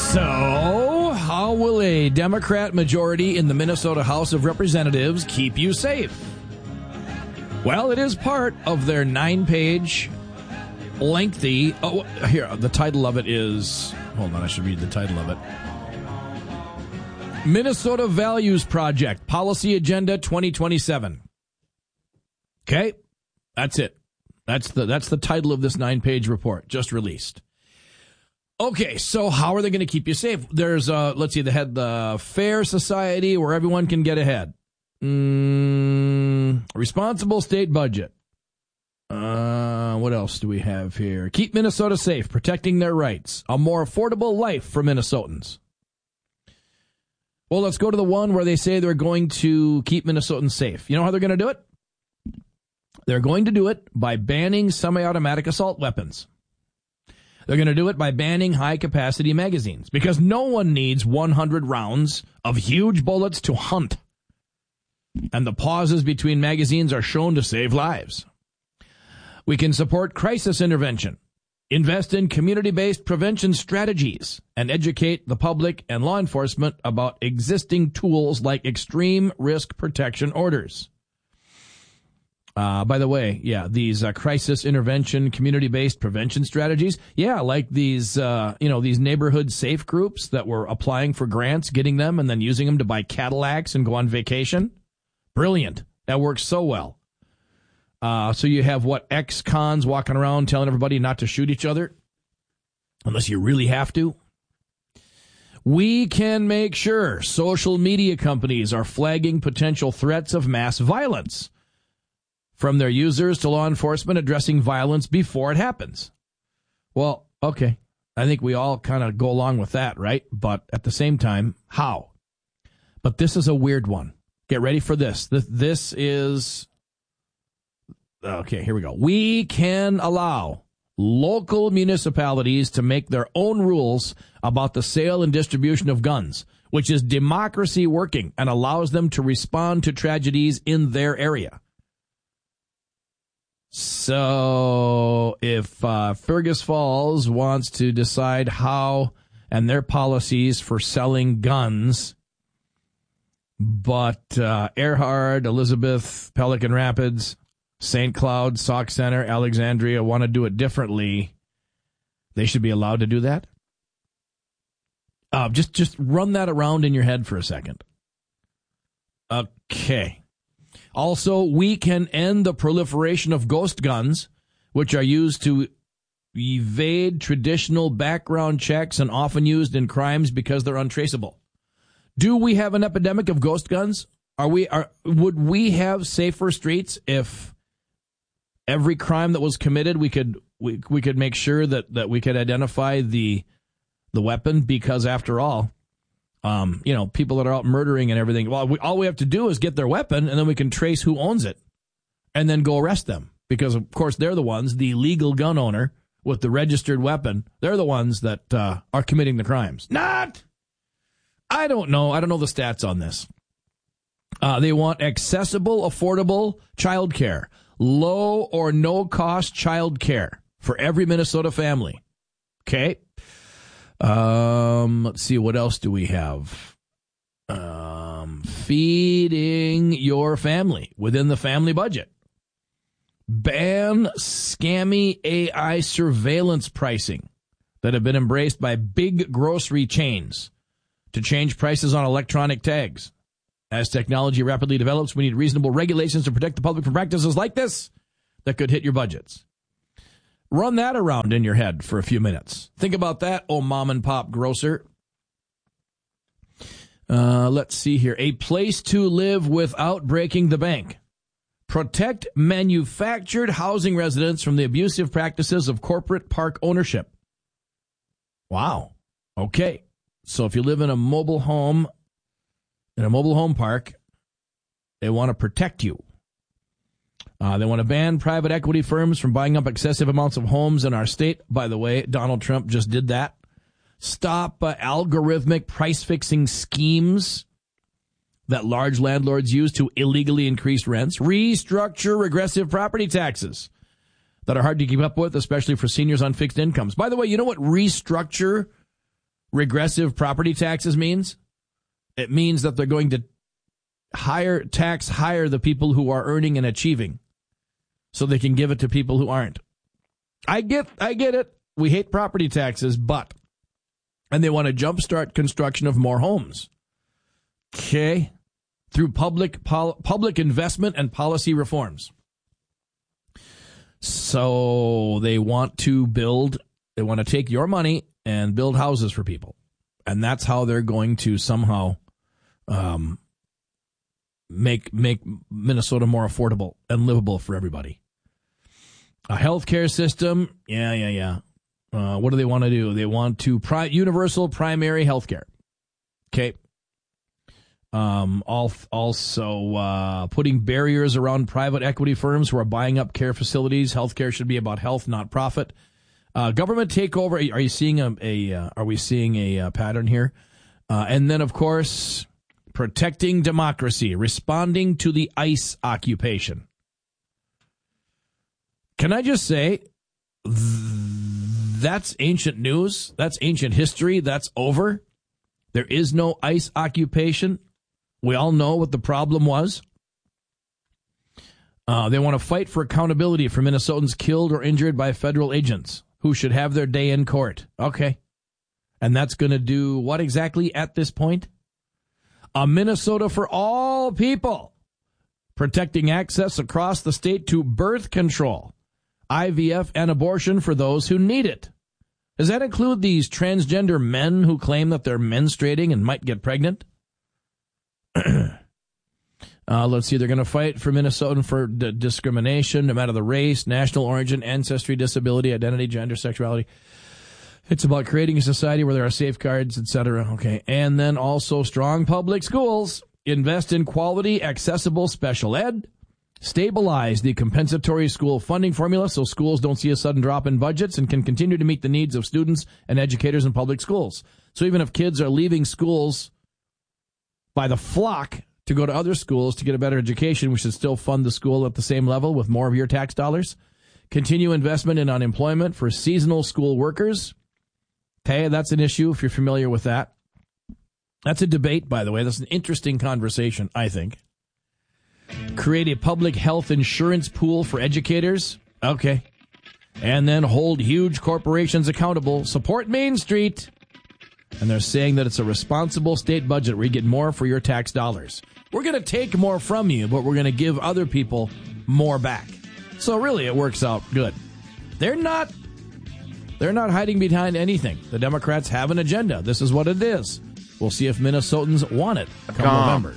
So, how will a Democrat majority in the Minnesota House of Representatives keep you safe? Well, it is part of their 9-page, lengthy... Oh, here, the title of it is... Hold on, I should read the title of it. Minnesota Values Project, Policy Agenda 2027. Okay, that's it. That's the title of this 9-page report, just released. Okay, so how are they going to keep you safe? There's, let's see, they had the Fair Society where everyone can get ahead. Responsible state budget. What else do we have here? Keep Minnesota safe, protecting their rights. A more affordable life for Minnesotans. Well, let's go to the one where they say they're going to keep Minnesotans safe. You know how they're going to do it? They're going to do it by banning semi-automatic assault weapons. They're going to do it by banning high-capacity magazines because no one needs 100 rounds of huge bullets to hunt. And the pauses between magazines are shown to save lives. We can support crisis intervention, invest in community-based prevention strategies, and educate the public and law enforcement about existing tools like extreme risk protection orders. By the way, yeah, these crisis intervention, community-based prevention strategies, yeah, like these, these neighborhood safe groups that were applying for grants, getting them, and then using them to buy Cadillacs and go on vacation. Brilliant. That works so well. So you have, ex-cons walking around telling everybody not to shoot each other, unless you really have to. We can make sure social media companies are flagging potential threats of mass violence from their users to law enforcement addressing violence before it happens. Well, okay. I think we all kind of go along with that, right? But at the same time, how? But this is a weird one. Get ready for this. This is... Okay, here we go. We can allow local municipalities to make their own rules about the sale and distribution of guns, which is democracy working and allows them to respond to tragedies in their area. So if Fergus Falls wants to decide how and their policies for selling guns, but Earhart, Elizabeth, Pelican Rapids, St. Cloud, Sauk Center, Alexandria want to do it differently, they should be allowed to do that? Just run that around in your head for a second. Okay. Also, we can end the proliferation of ghost guns, which are used to evade traditional background checks and often used in crimes because they're untraceable. Do we have an epidemic of ghost guns? Would we have safer streets if every crime that was committed we could make sure that we could identify the weapon? Because after all, people that are out murdering and everything, well, all we have to do is get their weapon, and then we can trace who owns it, and then go arrest them. Because, of course, they're the ones, the legal gun owner with the registered weapon, they're the ones that are committing the crimes. Not! I don't know. I don't know the stats on this. They want accessible, affordable child care. Low or no-cost child care for every Minnesota family. Okay? Let's see, what else do we have? Feeding your family within the family budget. Ban scammy AI surveillance pricing that have been embraced by big grocery chains to change prices on electronic tags. As technology rapidly develops, we need reasonable regulations to protect the public from practices like this that could hit your budgets. Run that around in your head for a few minutes. Think about that, oh mom and pop grocer. Let's see here. A place to live without breaking the bank. Protect manufactured housing residents from the abusive practices of corporate park ownership. Wow. Okay. So if you live in a mobile home park, they want to protect you. They want to ban private equity firms from buying up excessive amounts of homes in our state. By the way, Donald Trump just did that. Stop algorithmic price-fixing schemes that large landlords use to illegally increase rents. Restructure regressive property taxes that are hard to keep up with, especially for seniors on fixed incomes. By the way, you know what restructure regressive property taxes means? It means that they're going to tax higher the people who are earning and achieving so they can give it to people who aren't. I get it. We hate property taxes, and they want to jumpstart construction of more homes. Okay. Through public investment and policy reforms. So they want to take your money and build houses for people. And that's how they're going to somehow make Minnesota more affordable and livable for everybody. A healthcare system, yeah. What do they want to do? They want to universal primary healthcare. Okay. Also putting barriers around private equity firms who are buying up care facilities. Healthcare should be about health, not profit. Government takeover. Are you seeing are we seeing a pattern here? And then, of course, protecting democracy, responding to the ICE occupation. Can I just say, that's ancient news. That's ancient history. That's over. There is no ICE occupation. We all know what the problem was. They want to fight for accountability for Minnesotans killed or injured by federal agents who should have their day in court. Okay. And that's going to do what exactly at this point? A Minnesota for all people, protecting access across the state to birth control, IVF, and abortion for those who need it. Does that include these transgender men who claim that they're menstruating and might get pregnant? Let's see. They're going to fight for Minnesotan for discrimination, no matter the race, national origin, ancestry, disability, identity, gender, sexuality. It's about creating a society where there are safeguards, etc. Okay. And then also strong public schools, invest in quality, accessible special ed, stabilize the compensatory school funding formula so schools don't see a sudden drop in budgets and can continue to meet the needs of students and educators in public schools. So even if kids are leaving schools by the flock to go to other schools to get a better education, we should still fund the school at the same level with more of your tax dollars. Continue investment in unemployment for seasonal school workers. Okay, that's an issue if you're familiar with that. That's a debate, by the way. That's an interesting conversation, I think. Create a public health insurance pool for educators. Okay. And then hold huge corporations accountable. Support Main Street. And they're saying that it's a responsible state budget where you get more for your tax dollars. We're going to take more from you, but we're going to give other people more back. So really, it works out good. They're not hiding behind anything. The Democrats have an agenda. This is what it is. We'll see if Minnesotans want it come November.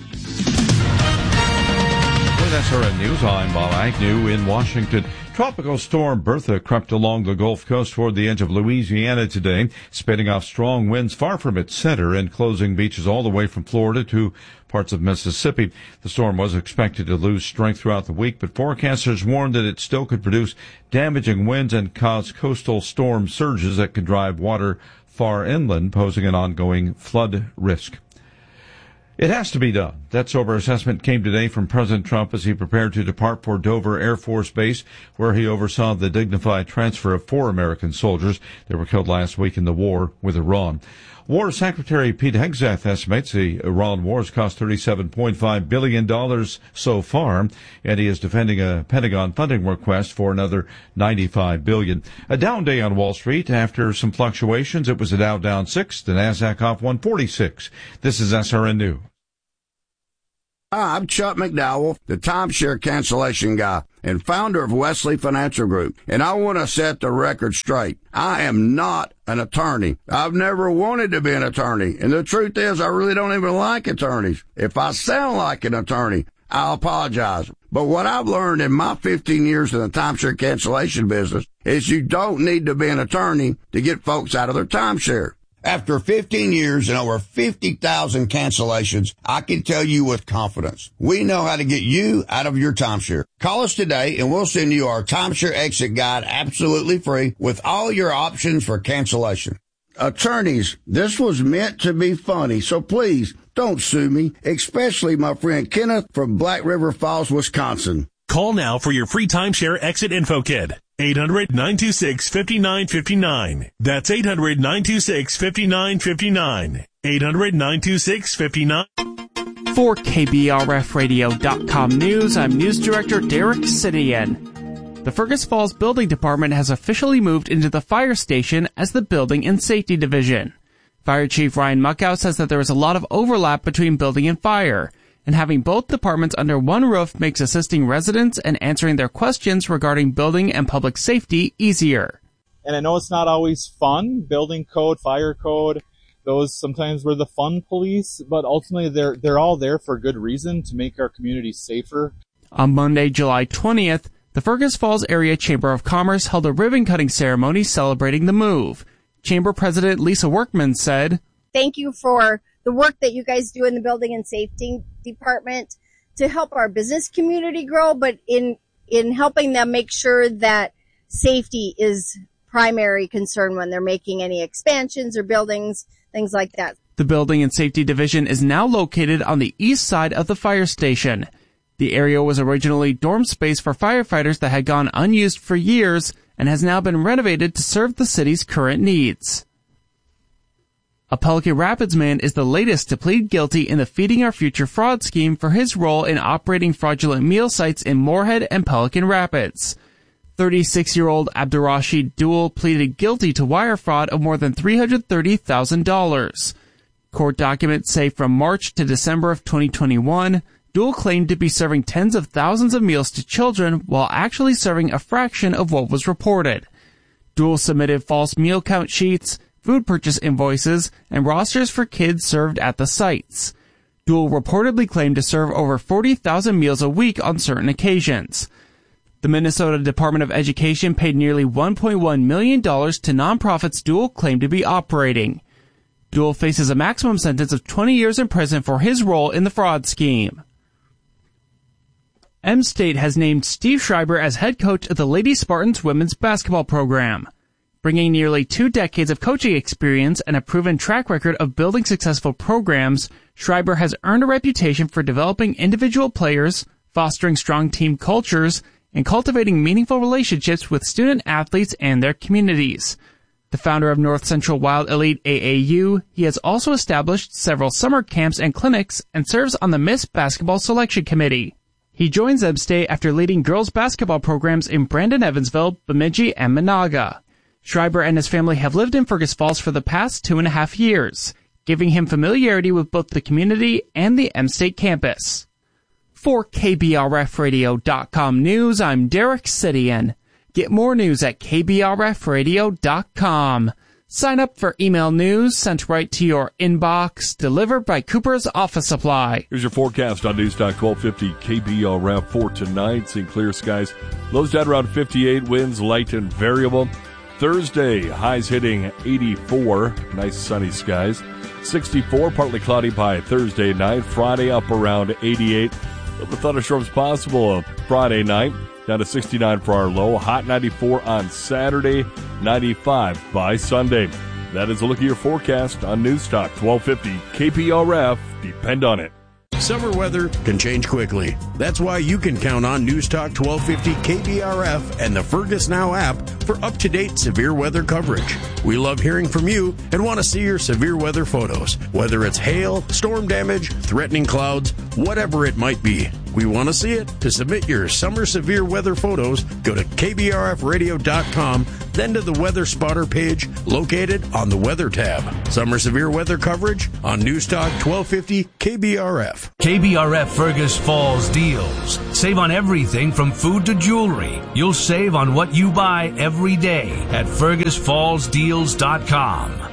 With SRN News, I'm Bob Agnew in Washington. Tropical storm Bertha crept along the Gulf Coast toward the edge of Louisiana today, spinning off strong winds far from its center and closing beaches all the way from Florida to parts of Mississippi. The storm was expected to lose strength throughout the week, but forecasters warned that it still could produce damaging winds and cause coastal storm surges that could drive water far inland, posing an ongoing flood risk. It has to be done. That sober assessment came today from President Trump as he prepared to depart for Dover Air Force Base, where he oversaw the dignified transfer of 4 American soldiers that were killed last week in the war with Iran. War Secretary Pete Hegseth estimates the Iran war has cost $37.5 billion so far, and he is defending a Pentagon funding request for another $95 billion. A down day on Wall Street after some fluctuations. It was the Dow down 6, the Nasdaq off 146. This is SRN News. Hi, I'm Chuck McDowell, the timeshare cancellation guy and founder of Wesley Financial Group, and I want to set the record straight. I am not an attorney. I've never wanted to be an attorney, and the truth is I really don't even like attorneys. If I sound like an attorney, I'll apologize. But what I've learned in my 15 years in the timeshare cancellation business is you don't need to be an attorney to get folks out of their timeshare. After 15 years and over 50,000 cancellations, I can tell you with confidence, we know how to get you out of your timeshare. Call us today and we'll send you our timeshare exit guide absolutely free with all your options for cancellation. Attorneys, this was meant to be funny, so please don't sue me, especially my friend Kenneth from Black River Falls, Wisconsin. Call now for your free timeshare exit info kit. 800-926-5959. That's 800-926-5959. 800-926-5959. For KBRFradio.com News, I'm News Director Derek Sidian. The Fergus Falls Building Department has officially moved into the fire station as the Building and Safety Division. Fire Chief Ryan Muckow says that there is a lot of overlap between building and fire, and having both departments under one roof makes assisting residents and answering their questions regarding building and public safety easier. And I know it's not always fun, building code, fire code, those sometimes were the fun police, but ultimately they're all there for a good reason, to make our community safer. On Monday, July 20th, the Fergus Falls Area Chamber of Commerce held a ribbon-cutting ceremony celebrating the move. Chamber President Lisa Workman said, "Thank you for the work that you guys do in the Building and Safety Department to help our business community grow, but in helping them make sure that safety is primary concern when they're making any expansions or buildings, things like that." The Building and Safety Division is now located on the east side of the fire station. The area was originally dorm space for firefighters that had gone unused for years and has now been renovated to serve the city's current needs. A Pelican Rapids man is the latest to plead guilty in the Feeding Our Future fraud scheme for his role in operating fraudulent meal sites in Moorhead and Pelican Rapids. 36-year-old Abdurrashid Dul pleaded guilty to wire fraud of more than $330,000. Court documents say from March to December of 2021, Dul claimed to be serving tens of thousands of meals to children while actually serving a fraction of what was reported. Dul submitted false meal count sheets, food purchase invoices, and rosters for kids served at the sites. Dul reportedly claimed to serve over 40,000 meals a week on certain occasions. The Minnesota Department of Education paid nearly $1.1 million to nonprofits Dul claimed to be operating. Dul faces a maximum sentence of 20 years in prison for his role in the fraud scheme. M-State has named Steve Schreiber as head coach of the Lady Spartans women's basketball program. Bringing nearly 2 decades of coaching experience and a proven track record of building successful programs, Schreiber has earned a reputation for developing individual players, fostering strong team cultures, and cultivating meaningful relationships with student athletes and their communities. The founder of North Central Wild Elite AAU, he has also established several summer camps and clinics and serves on the Miss Basketball Selection Committee. He joins M-State after leading girls basketball programs in Brandon Evansville, Bemidji, and Monaga. Schreiber and his family have lived in Fergus Falls for the past 2.5 years, giving him familiarity with both the community and the M-State campus. For KBRFradio.com News, I'm Derek Sidian. Get more news at KBRFradio.com. Sign up for email news sent right to your inbox, delivered by Cooper's Office Supply. Here's your forecast on Newstalk 1250 KBRF for tonight. Seeing clear skies. Lows down around 58, winds light and variable. Thursday, highs hitting 84, nice sunny skies. 64, partly cloudy by Thursday night. Friday up around 88. The thunderstorms possible Friday night. Down to 69 for our low. Hot 94 on Saturday, 95 by Sunday. That is a look at your forecast on Newstalk 1250 KPRF. Depend on it. Summer weather can change quickly. That's why you can count on Newstalk 1250 KBRF and the Fergus Now app for up-to-date severe weather coverage. We love hearing from you and want to see your severe weather photos, whether it's hail, storm damage, threatening clouds, whatever it might be. We want to see it. To submit your summer severe weather photos, go to kbrfradio.com, then to the Weather Spotter page located on the Weather tab. Summer severe weather coverage on Newstalk 1250 KBRF. KBRF Fergus Falls deals. Save on everything from food to jewelry. You'll save on what you buy every day at FergusFallsDeals.com.